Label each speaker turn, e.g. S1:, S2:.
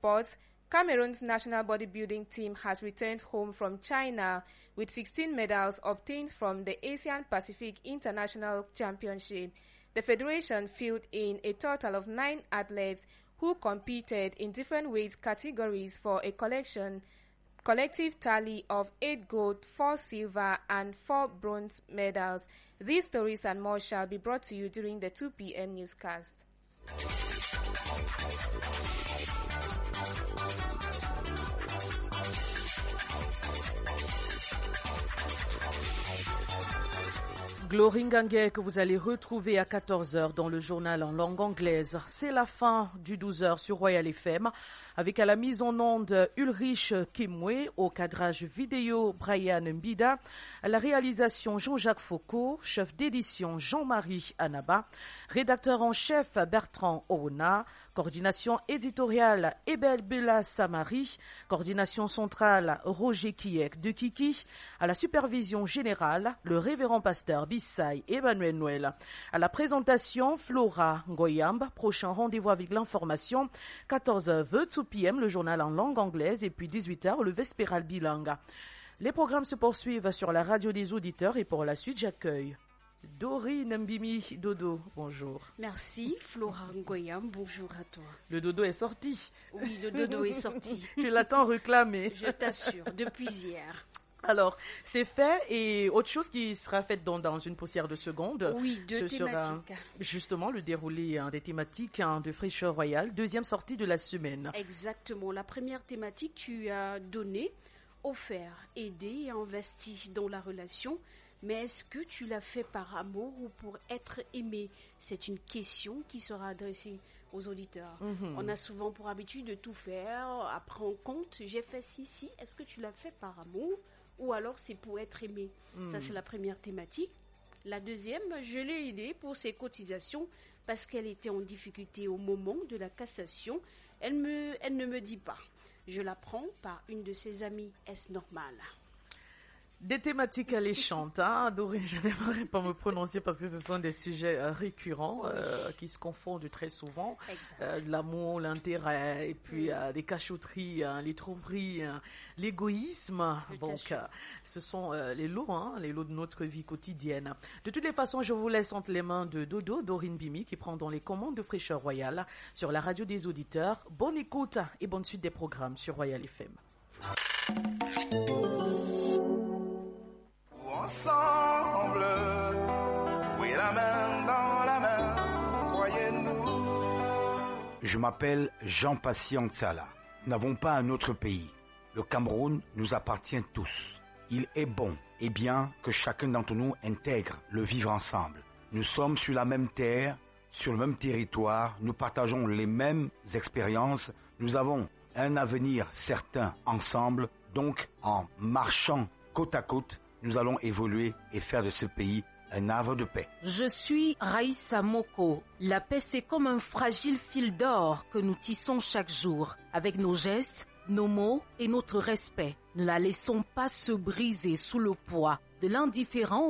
S1: sports, Cameroon's national bodybuilding team has returned home from China with 16 medals obtained from the Asian Pacific International Championship. The federation filled in a total of 9 athletes who competed in different weight categories for a collective tally of 8 gold, 4 silver, and 4 bronze medals. These stories and more shall be brought to you during the 2 p.m. newscast.
S2: Glory Ngangue que vous allez retrouver à 14h dans le journal en langue anglaise. C'est la fin du 12h sur Royal FM avec à la mise en onde Ulrich Kimwe, au cadrage vidéo Brian Mbida, à la réalisation Jean-Jacques Foucault, chef d'édition Jean-Marie Anaba, rédacteur en chef Bertrand Ouna, coordination éditoriale Ebel Bella Samari, coordination centrale Roger Kiek de Kiki, à la supervision générale le révérend pasteur Bissay Emmanuel Noël. À la présentation, Flora Ngoyamb. Prochain rendez-vous avec l'information, 14h, 2 p.m, le journal en langue anglaise, et puis 18h, le Vespéral bilingue. Les programmes se poursuivent sur la radio des auditeurs, et pour la suite, j'accueille Dorine Mbimi. Dodo, bonjour.
S3: Merci, Flora Ngoyam, bonjour à toi.
S2: Le dodo est sorti.
S3: Oui, le dodo est sorti.
S2: Tu l'attends réclamer.
S3: Je t'assure, depuis hier.
S2: Alors, c'est fait, et autre chose qui sera faite dans une poussière de seconde.
S3: Oui, deux thématiques.
S2: Sera justement le déroulé des thématiques de Fraîcheur Royale, deuxième sortie de la semaine.
S3: Exactement. La première thématique, tu as donné, offert, aidé et investi dans la relation. Mais est-ce que tu l'as fait par amour ou pour être aimé? C'est une question qui sera adressée aux auditeurs. On a souvent pour habitude de tout faire, à prendre en compte, j'ai fait ci. Est-ce que tu l'as fait par amour ou alors c'est pour être aimé? Ça, c'est la première thématique. La deuxième, je l'ai aidée pour ses cotisations parce qu'elle était en difficulté au moment de la cassation. Elle ne me dit pas. Je la prends par une de ses amies. Est-ce normal?
S2: Des thématiques alléchantes, hein. Dorine, je n'aimerais pas me prononcer parce que ce sont des sujets récurrents qui se confondent très souvent. L'amour, l'intérêt, et puis les cachotteries, les tromperies, l'égoïsme. Donc, ce sont les lots de notre vie quotidienne. De toutes les façons, je vous laisse entre les mains de Dodo, Dorine Bimi, qui prend dans les commandes de Fraîcheur Royale sur la radio des auditeurs. Bonne écoute et bonne suite des programmes sur Royal FM.
S4: Ensemble, oui, la main dans la main, croyez-nous.
S5: Je m'appelle Jean-Patient Tsala. Nous n'avons pas un autre pays. Le Cameroun nous appartient tous. Il est bon et bien que chacun d'entre nous intègre le vivre ensemble. Nous sommes sur la même terre, sur le même territoire, nous partageons les mêmes expériences, nous avons un avenir certain ensemble, donc en marchant côte à côte, nous allons évoluer et faire de ce pays un havre de paix.
S6: Je suis Raïssa Moko. La paix, c'est comme un fragile fil d'or que nous tissons chaque jour. Avec nos gestes, nos mots et notre respect. Ne la laissons pas se briser sous le poids de l'indifférence